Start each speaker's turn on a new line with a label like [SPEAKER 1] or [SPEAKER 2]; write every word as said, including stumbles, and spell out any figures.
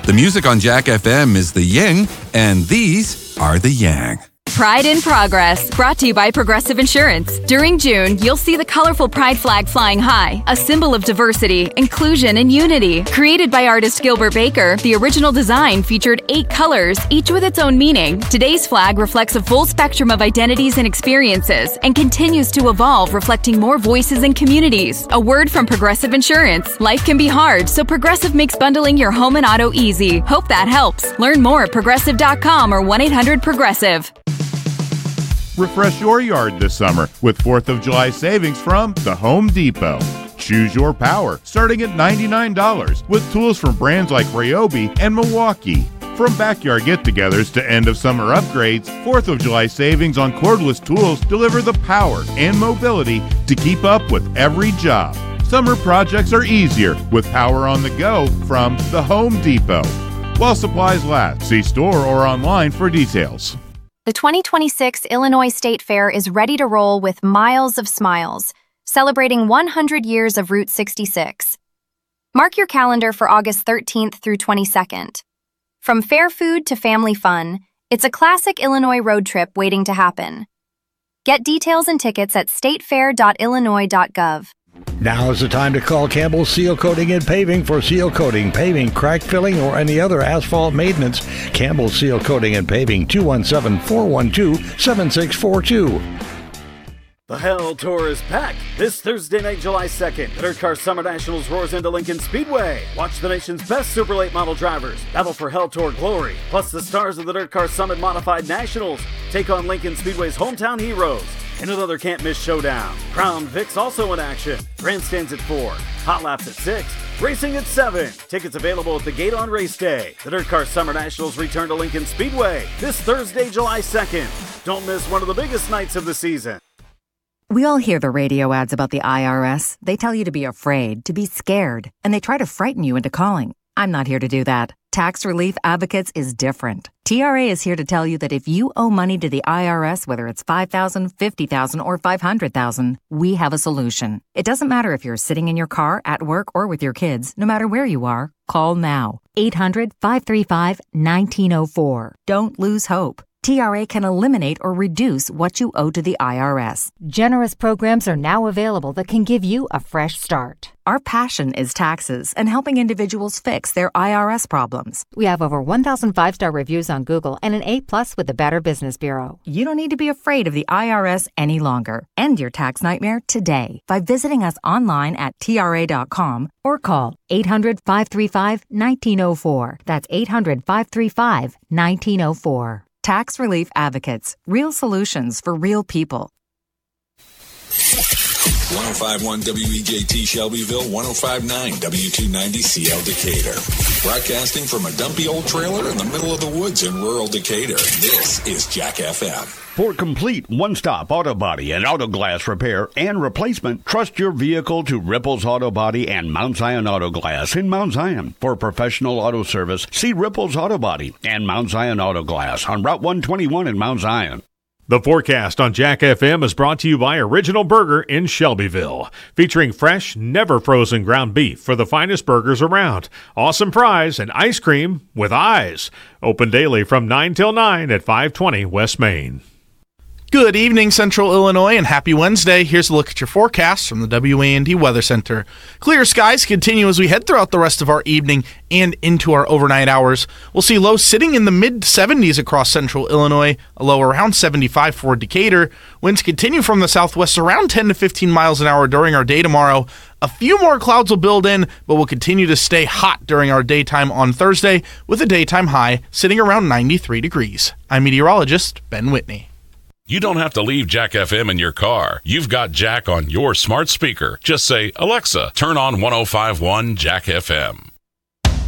[SPEAKER 1] The music on Jack F M is the yin, and these are the yang.
[SPEAKER 2] Pride in Progress, brought to you by Progressive Insurance. During June, you'll see the colorful Pride flag flying high, a symbol of diversity, inclusion, and unity. Created by artist Gilbert Baker, the original design featured eight colors, each with its own meaning. Today's flag reflects a full spectrum of identities and experiences and continues to evolve, reflecting more voices and communities. A word from Progressive Insurance. Life can be hard, so Progressive makes bundling your home and auto easy. Hope that helps. Learn more at progressive dot com or one eight hundred progressive.
[SPEAKER 3] Refresh your yard this summer with fourth of July savings from the Home Depot. Choose your power, starting at ninety-nine dollars, with tools from brands like Ryobi and Milwaukee. From backyard get-togethers to end-of-summer upgrades, fourth of July savings on cordless tools deliver the power and mobility to keep up with every job. Summer projects are easier with power on the go from the Home Depot. While supplies last, see store or online for details.
[SPEAKER 4] The twenty twenty-six Illinois State Fair is ready to roll with Miles of Smiles, celebrating one hundred years of Route sixty-six. Mark your calendar for August thirteenth through twenty-second. From fair food to family fun, it's a classic Illinois road trip waiting to happen. Get details and tickets at state fair dot illinois dot gov.
[SPEAKER 5] Now is the time to call Campbell Seal Coating and Paving for seal coating, paving, crack filling, or any other asphalt maintenance. Campbell Seal Coating and Paving, two one seven, four one two, seven six four two.
[SPEAKER 6] The Hell Tour is packed this Thursday night, July second. The Dirt Car Summer Nationals roars into Lincoln Speedway. Watch the nation's best Super Late model drivers battle for Hell Tour glory. Plus, the stars of the Dirt Car Summit Modified Nationals take on Lincoln Speedway's hometown heroes in another can't-miss showdown. Crown Vic's also in action. Grandstands at four, hot laps at six, racing at seven. Tickets available at the gate on race day. The Dirt Car Summer Nationals return to Lincoln Speedway this Thursday, July second. Don't miss one of the biggest nights of the season.
[SPEAKER 7] We all hear the radio ads about the I R S. They tell you to be afraid, to be scared, and they try to frighten you into calling. I'm not here to do that. Tax Relief Advocates is different. T R A is here to tell you that if you owe money to the I R S, whether it's five thousand dollars, fifty thousand dollars, or five hundred thousand dollars, we have a solution. It doesn't matter if you're sitting in your car, at work, or with your kids. No matter where you are, call now. eight hundred, five three five, one nine zero four. Don't lose hope. T R A can eliminate or reduce what you owe to the I R S.
[SPEAKER 8] Generous programs are now available that can give you a fresh start.
[SPEAKER 7] Our passion is taxes and helping individuals fix their I R S problems.
[SPEAKER 8] We have over one thousand five-star reviews on Google and an A plus with the Better Business Bureau.
[SPEAKER 7] You don't need to be afraid of the I R S any longer. End your tax nightmare today by visiting us online at T R A dot com or call eight hundred, five three five, one nine zero four. That's eight hundred, five three five, one nine zero four. Tax Relief Advocates. Real solutions for real people.
[SPEAKER 9] one oh five point one W E J T Shelbyville, one oh five point nine W two ninety C L Decatur. Broadcasting from a dumpy old trailer in the middle of the woods in rural Decatur. This is Jack F M.
[SPEAKER 10] For complete one-stop auto body and auto glass repair and replacement, trust your vehicle to Ripples Auto Body and Mount Zion Auto Glass in Mount Zion. For professional auto service, see Ripples Auto Body and Mount Zion Auto Glass on Route one twenty-one in Mount Zion.
[SPEAKER 11] The forecast on Jack F M is brought to you by Original Burger in Shelbyville, featuring fresh, never frozen ground beef for the finest burgers around. Awesome fries and ice cream with eyes. Open daily from nine till nine at five twenty West Main.
[SPEAKER 12] Good evening, Central Illinois, and happy Wednesday. Here's a look at your forecast from the W A N D Weather Center. Clear skies continue as we head throughout the rest of our evening and into our overnight hours. We'll see lows sitting in the mid seventies across Central Illinois, a low around seventy-five for Decatur. Winds continue from the southwest around ten to fifteen miles an hour during our day tomorrow. A few more clouds will build in, but we'll continue to stay hot during our daytime on Thursday, with a daytime high sitting around ninety-three degrees. I'm meteorologist Ben Whitney.
[SPEAKER 13] You don't have to leave Jack F M in your car. You've got Jack on your smart speaker. Just say, Alexa, turn on one oh five point one Jack F M.